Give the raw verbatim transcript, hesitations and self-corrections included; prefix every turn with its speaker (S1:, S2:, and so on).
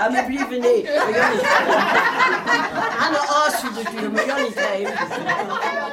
S1: Ja, maar liever nee. Maar Jannie. Aan de as natuurlijk, maar Jannie geven.